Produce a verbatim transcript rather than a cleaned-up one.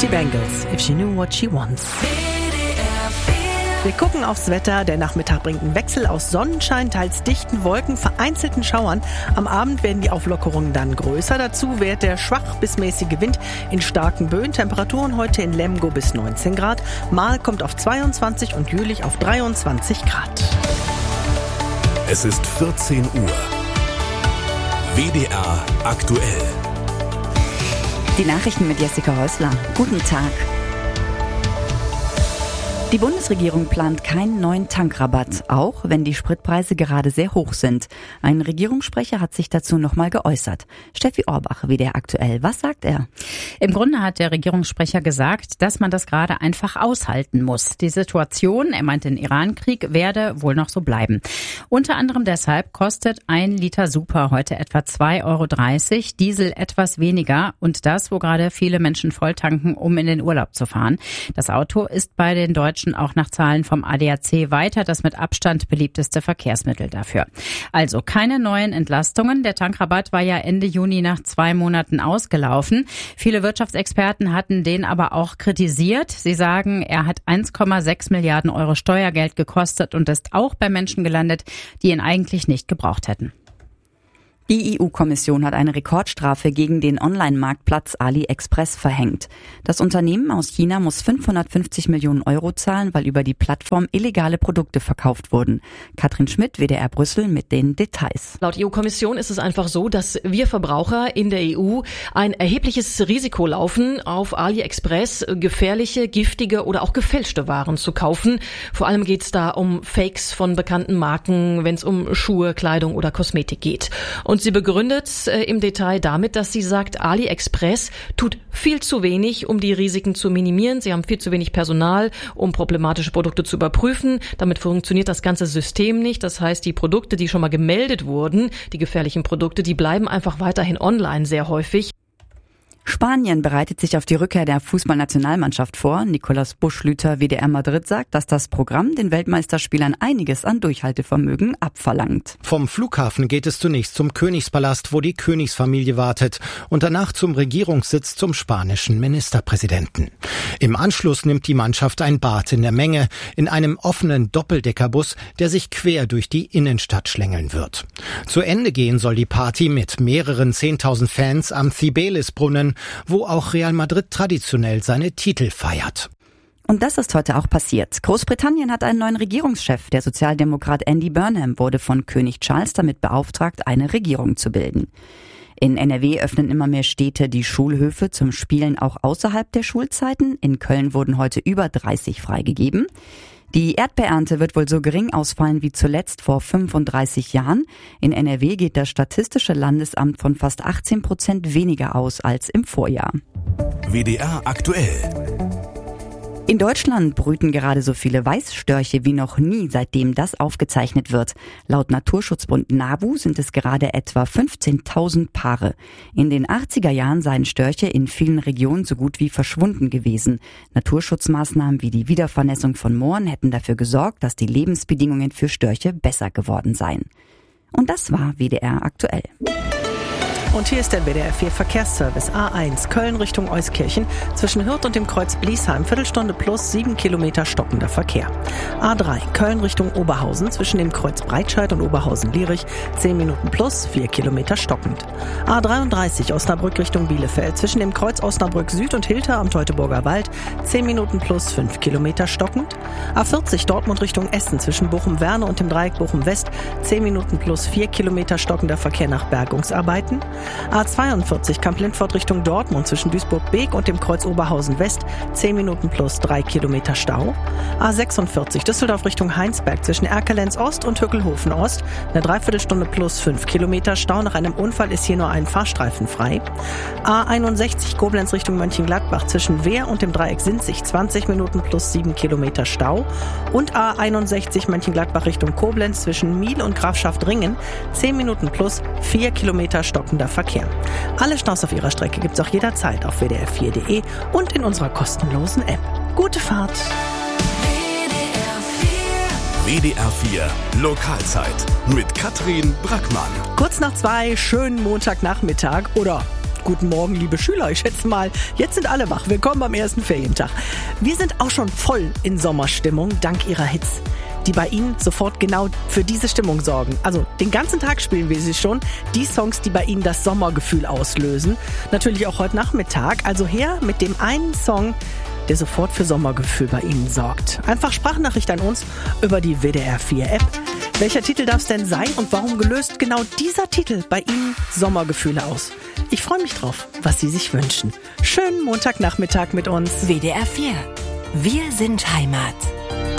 Bengals, If She Knew What She Wants. Wir gucken aufs Wetter. Der Nachmittag bringt einen Wechsel aus Sonnenschein, teils dichten Wolken, vereinzelten Schauern. Am Abend werden die Auflockerungen dann größer. Dazu weht der schwach bis mäßige Wind in starken Böen. Temperaturen heute in Lemgo bis neunzehn Grad. Marl kommt auf zweiundzwanzig und Jülich auf dreiundzwanzig Grad. Es ist vierzehn Uhr. W D R aktuell. Die Nachrichten mit Jessica Häusler. Guten Tag. Die Bundesregierung plant keinen neuen Tankrabatt, auch wenn die Spritpreise gerade sehr hoch sind. Ein Regierungssprecher hat sich dazu nochmal geäußert. Steffi Orbach, W D R aktuell. Was sagt er? Im Grunde hat der Regierungssprecher gesagt, dass man das gerade einfach aushalten muss. Die Situation, er meint den Iran-Krieg, werde wohl noch so bleiben. Unter anderem deshalb kostet ein Liter Super heute etwa zwei Euro dreißig, Diesel etwas weniger und das, wo gerade viele Menschen voll tanken, um in den Urlaub zu fahren. Das Auto ist bei den Deutschen auch nach Zahlen vom A D A C weiter das mit Abstand beliebteste Verkehrsmittel dafür. Also keine neuen Entlastungen. Der Tankrabatt war ja Ende Juni nach zwei Monaten ausgelaufen. Viele Wirtschaftsexperten hatten den aber auch kritisiert. Sie sagen, er hat eins Komma sechs Milliarden Euro Steuergeld gekostet und ist auch bei Menschen gelandet, die ihn eigentlich nicht gebraucht hätten. Die E U-Kommission hat eine Rekordstrafe gegen den Online-Marktplatz AliExpress verhängt. Das Unternehmen aus China muss fünfhundertfünfzig Millionen Euro zahlen, weil über die Plattform illegale Produkte verkauft wurden. Katrin Schmidt, W D R Brüssel, mit den Details. Laut E U-Kommission ist es einfach so, dass wir Verbraucher in der E U ein erhebliches Risiko laufen, auf AliExpress gefährliche, giftige oder auch gefälschte Waren zu kaufen. Vor allem geht es da um Fakes von bekannten Marken, wenn es um Schuhe, Kleidung oder Kosmetik geht. Und sie begründet äh, im Detail damit, dass sie sagt, AliExpress tut viel zu wenig, um die Risiken zu minimieren. Sie haben viel zu wenig Personal, um problematische Produkte zu überprüfen. Damit funktioniert das ganze System nicht. Das heißt, die Produkte, die schon mal gemeldet wurden, die gefährlichen Produkte, die bleiben einfach weiterhin online sehr häufig. Spanien bereitet sich auf die Rückkehr der Fußballnationalmannschaft vor. Nicolas Buschlüter, W D R Madrid, sagt, dass das Programm den Weltmeisterspielern einiges an Durchhaltevermögen abverlangt. Vom Flughafen geht es zunächst zum Königspalast, wo die Königsfamilie wartet, und danach zum Regierungssitz zum spanischen Ministerpräsidenten. Im Anschluss nimmt die Mannschaft ein Bad in der Menge in einem offenen Doppeldeckerbus, der sich quer durch die Innenstadt schlängeln wird. Zu Ende gehen soll die Party mit mehreren zehntausend Fans am Cibeles-Brunnen, wo auch Real Madrid traditionell seine Titel feiert. Und das ist heute auch passiert. Großbritannien hat einen neuen Regierungschef. Der Sozialdemokrat Andy Burnham wurde von König Charles damit beauftragt, eine Regierung zu bilden. In N R W öffnen immer mehr Städte die Schulhöfe zum Spielen auch außerhalb der Schulzeiten. In Köln wurden heute über dreißig freigegeben. Die Erdbeerernte wird wohl so gering ausfallen wie zuletzt vor fünfunddreißig Jahren. In N R W geht das Statistische Landesamt von fast achtzehn Prozent weniger aus als im Vorjahr. W D R aktuell. In Deutschland brüten gerade so viele Weißstörche wie noch nie, seitdem das aufgezeichnet wird. Laut Naturschutzbund NABU sind es gerade etwa fünfzehntausend Paare. In den achtziger Jahren seien Störche in vielen Regionen so gut wie verschwunden gewesen. Naturschutzmaßnahmen wie die Wiedervernässung von Mooren hätten dafür gesorgt, dass die Lebensbedingungen für Störche besser geworden seien. Und das war W D R aktuell. Und hier ist der W D R vier Verkehrsservice. A eins, Köln Richtung Euskirchen, zwischen Hürth und dem Kreuz Bliesheim, Viertelstunde plus sieben Kilometer stockender Verkehr. A drei, Köln Richtung Oberhausen, zwischen dem Kreuz Breitscheid und Oberhausen-Lierich, zehn Minuten plus vier Kilometer stockend. A dreiunddreißig, Osnabrück Richtung Bielefeld, zwischen dem Kreuz Osnabrück Süd und Hilter am Teutoburger Wald, zehn Minuten plus fünf Kilometer stockend. A vierzig, Dortmund Richtung Essen, zwischen Bochum-Werne und dem Dreieck Bochum-West, zehn Minuten plus vier Kilometer stockender Verkehr nach Bergungsarbeiten. A zweiundvierzig, Kamp-Lindfort Richtung Dortmund, zwischen Duisburg-Beek und dem Kreuz Oberhausen-West, zehn Minuten plus drei Kilometer Stau. A sechsundvierzig, Düsseldorf Richtung Heinsberg, zwischen Erkelenz-Ost und Hückelhofen-Ost, eine Dreiviertelstunde plus fünf Kilometer Stau. Nach einem Unfall ist hier nur ein Fahrstreifen frei. A einundsechzig, Koblenz Richtung Mönchengladbach, zwischen Wehr und dem Dreieck Sinzig, zwanzig Minuten plus sieben Kilometer Stau. Und A einundsechzig, Mönchengladbach Richtung Koblenz, zwischen Miel und Grafschaft-Ringen, zehn Minuten plus vier Kilometer stockender Verkehr. Alle Staus auf ihrer Strecke gibt's auch jederzeit auf w d r vier punkt d e und in unserer kostenlosen App. Gute Fahrt! W D R vier Lokalzeit mit Katrin Brackmann. Kurz nach zwei, schönen Montagnachmittag oder Guten Morgen, liebe Schüler. Ich schätze mal, jetzt sind alle wach. Willkommen am ersten Ferientag. Wir sind auch schon voll in Sommerstimmung, dank ihrer Hits, die bei Ihnen sofort genau für diese Stimmung sorgen. Also den ganzen Tag spielen wir sie schon. Die Songs, die bei Ihnen das Sommergefühl auslösen. Natürlich auch heute Nachmittag. Also her mit dem einen Song, der sofort für Sommergefühl bei Ihnen sorgt. Einfach Sprachnachricht an uns über die W D R vier App. Welcher Titel darf es denn sein und warum gelöst genau dieser Titel bei Ihnen Sommergefühle aus? Ich freue mich drauf, was Sie sich wünschen. Schönen Montagnachmittag mit uns. W D R vier. Wir sind Heimat.